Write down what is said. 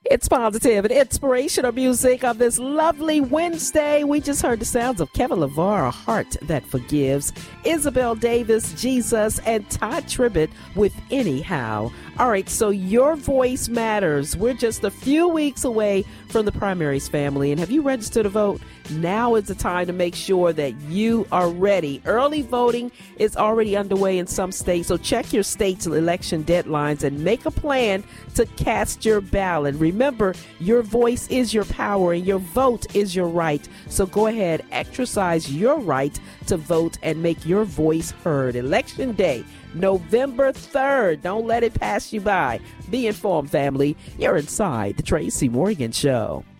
It's positive and inspirational music on this lovely Wednesday. We just heard the sounds of Kevin LeVar, A Heart That Forgives, Isabel Davis, Jesus, and Todd Tribbett with Anyhow. All right, so your voice matters. We're just a few weeks away from the primaries, family. And have you registered to vote? Now is the time to make sure that you are ready. Early voting is already underway in some states, so check your state's election deadlines and make a plan to cast your ballot. Remember, your voice is your power and your vote is your right. So go ahead, exercise your right to vote and make your voice heard. Election Day, November 3rd. Don't let it pass you by. Be informed, family. You're inside the Tracy Morgan Show.